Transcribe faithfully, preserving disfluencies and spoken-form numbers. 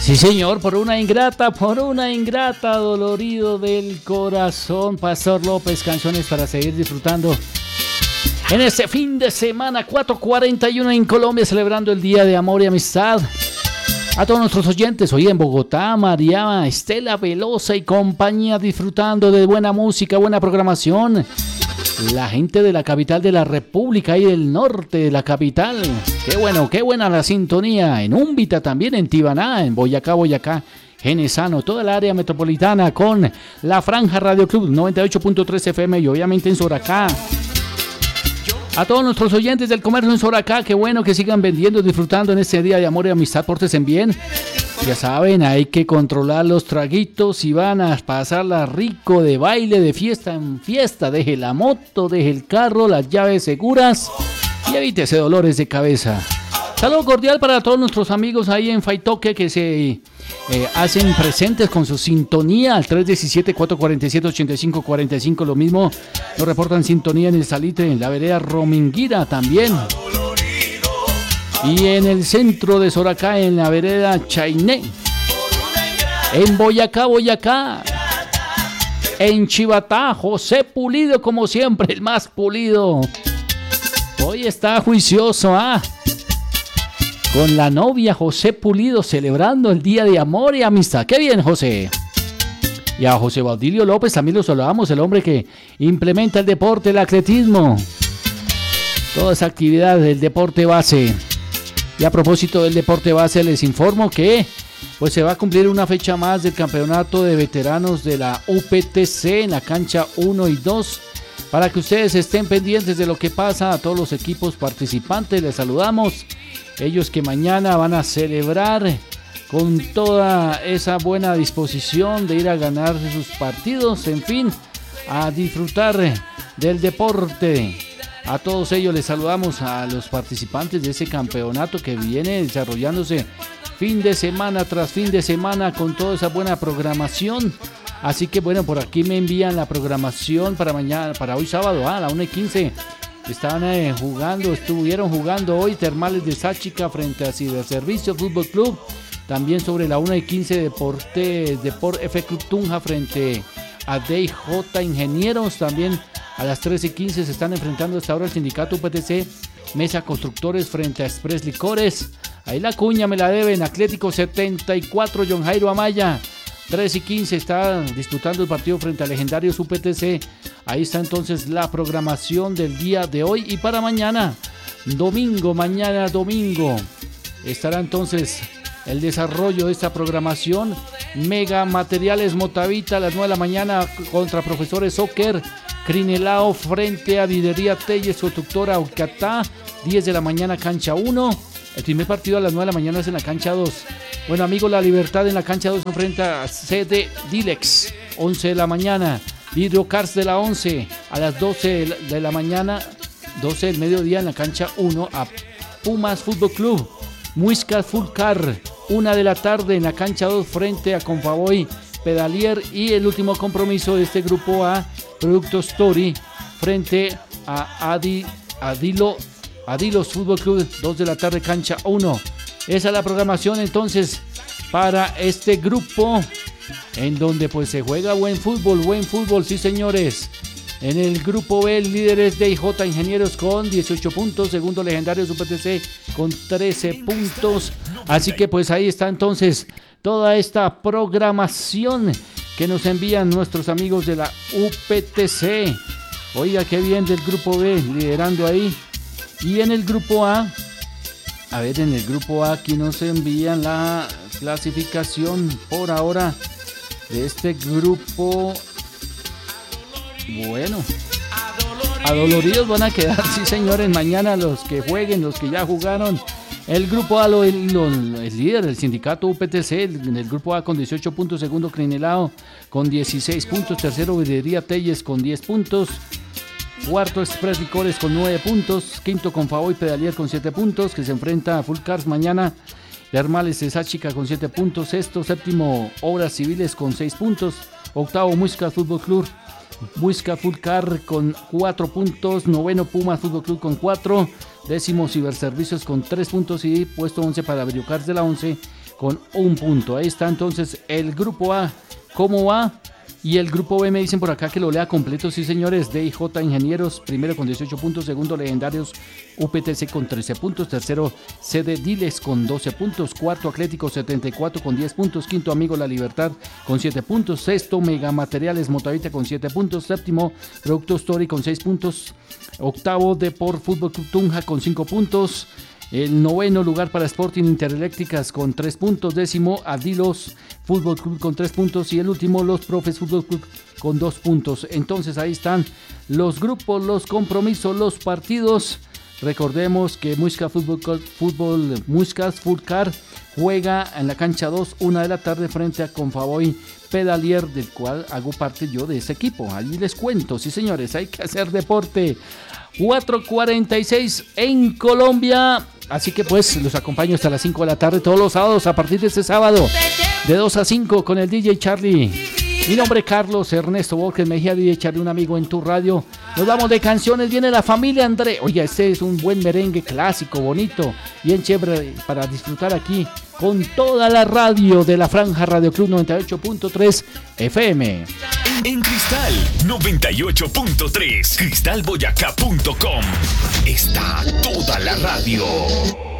Sí, señor, por una ingrata, por una ingrata, dolorido del corazón. Pastor López, canciones para seguir disfrutando en este fin de semana, cuatro cuarenta y uno en Colombia, celebrando el Día de Amor y Amistad. A todos nuestros oyentes, hoy en Bogotá, María Estela Velosa y compañía, disfrutando de buena música, buena programación. La gente de la capital de la República y del norte de la capital. Qué bueno, qué buena la sintonía. En Úmbita también, en Tibaná, en Boyacá, Boyacá, Genesano, toda el área metropolitana con la Franja Radio Club noventa y ocho punto tres F M y obviamente en Soracá. A todos nuestros oyentes del comercio en Soracá, qué bueno que sigan vendiendo, disfrutando en este día de amor y amistad. Pórtense bien. Ya saben, hay que controlar los traguitos y van a pasarla rico, de baile, de fiesta en fiesta. Deje la moto, deje el carro, las llaves seguras y evítese dolores de cabeza. Saludo cordial para todos nuestros amigos ahí en Faitoque que se eh, hacen presentes con su sintonía al tres uno siete, cuatro cuatro siete, ocho cinco cuatro cinco. Lo mismo nos reportan sintonía en el Salitre, en la vereda Rominguira también. Y en el centro de Soracá, en la vereda Chainé. En Boyacá, Boyacá. En Chivatá, José Pulido, como siempre, el más pulido. Hoy está juicioso, ¿ah? Con la novia José Pulido, celebrando el Día de Amor y Amistad. ¡Qué bien, José! Y a José Baudilio López también lo saludamos, el hombre que implementa el deporte, el atletismo. Toda esa actividad del deporte base. Y a propósito del deporte base, les informo que pues se va a cumplir una fecha más del campeonato de veteranos de la U P T C en la cancha uno y dos. Para que ustedes estén pendientes de lo que pasa, a todos los equipos participantes les saludamos. Ellos que mañana van a celebrar con toda esa buena disposición de ir a ganar sus partidos, en fin, a disfrutar del deporte. A todos ellos les saludamos, a los participantes de ese campeonato que viene desarrollándose fin de semana tras fin de semana con toda esa buena programación. Así que bueno, por aquí me envían la programación para mañana, para hoy sábado, a ah, la una y quince. Estaban eh, jugando, estuvieron jugando hoy Termales de Sáchica frente a Ciberservicio Fútbol Club. También sobre la una y quince Deporte, Deport F Club Tunja frente a D I J Ingenieros. También a las tres y quince se están enfrentando hasta ahora el sindicato U P T C Mesa Constructores frente a Express Licores. Ahí la cuña me la deben. Atlético setenta y cuatro, John Jairo Amaya. tres y quince está disputando el partido frente a Legendarios U P T C. Ahí está entonces la programación del día de hoy. Y para mañana, domingo, mañana domingo, estará entonces el desarrollo de esta programación. Mega Materiales Motavita a las nueve de la mañana contra Profesores Soccer. Crinelao frente a Videría Telles, Constructora Ucatá. diez de la mañana, cancha uno. El primer partido a las nueve de la mañana es en la cancha dos. Bueno, amigo, La Libertad en la cancha dos enfrenta a C D Dilex. once de la mañana. Vidrio Cars de la once a las doce de la mañana. doce del mediodía en la cancha uno a Pumas Fútbol Club. Muisca Full Car. una de la tarde en la cancha dos frente a Confavoy Pedalier. Y el último compromiso de este grupo A, Producto Story, frente a Adi, Adilo, Adilos Fútbol Club, dos de la tarde, cancha uno. Esa es la programación entonces para este grupo, en donde pues se juega buen fútbol, buen fútbol, sí señores. En el grupo B, el líder es D I J Ingenieros con dieciocho puntos, segundo Legendarios U P T C con trece puntos. Así que pues ahí está entonces toda esta programación que nos envían nuestros amigos de la U P T C. Oiga, qué bien del grupo B, liderando ahí. Y en el grupo A, a ver, en el grupo A aquí nos envían la clasificación por ahora de este grupo. Bueno, adoloridos van a quedar, sí señores, mañana los que jueguen, los que ya jugaron. El grupo A, lo, lo, el líder del sindicato U P T C, en el grupo A con dieciocho puntos, segundo Crinelao con dieciséis puntos, tercero Videría Telles con diez puntos, cuarto Express Licores con nueve puntos, quinto Confavoy Pedalier con siete puntos, que se enfrenta a Full Cars mañana, Termales de Sáchica con siete puntos, sexto, séptimo Obras Civiles con seis puntos, octavo Muisca Fútbol Club, Muisca Full Car con cuatro puntos, noveno Pumas Fútbol Club con cuatro, décimo Ciberservicios con tres puntos y puesto once para Videocars de la once con un punto. Ahí está entonces el grupo A, ¿cómo va? Y el grupo B me dicen por acá que lo lea completo, sí señores. D I J Ingenieros, primero con dieciocho puntos, segundo Legendarios U P T C con trece puntos, tercero C D Diles con doce puntos, cuarto Atlético setenta y cuatro con diez puntos, quinto Amigo La Libertad con siete puntos, sexto Mega Materiales Motavita con siete puntos, séptimo Producto Story con seis puntos, octavo Deport Fútbol Club Tunja con cinco puntos, el noveno lugar para Sporting Intereléctricas con tres puntos, décimo Adilos Fútbol Club con tres puntos y el último Los Profes Fútbol Club con dos puntos. Entonces ahí están los grupos, los compromisos, los partidos. Recordemos que Muisca Fútbol, Fútbol Muiscas Fulcar juega en la cancha dos, una de la tarde frente a Confavoy Pedalier, del cual hago parte yo de ese equipo. Allí les cuento, sí señores, hay que hacer deporte. cuatro cuarenta y seis en Colombia. Así que pues los acompaño hasta las cinco de la tarde todos los sábados a partir de este sábado de dos a cinco con el D J Charlie. Mi nombre es Carlos Ernesto Borges Mejía, D J Charlie, un amigo en tu radio. Nos vamos de canciones, viene la familia André. Oye, este es un buen merengue clásico, bonito, bien chévere para disfrutar aquí con toda la radio de la Franja Radio Club noventa y ocho punto tres F M. En Cristal noventa y ocho punto tres, cristal boyacá punto com, está toda la radio.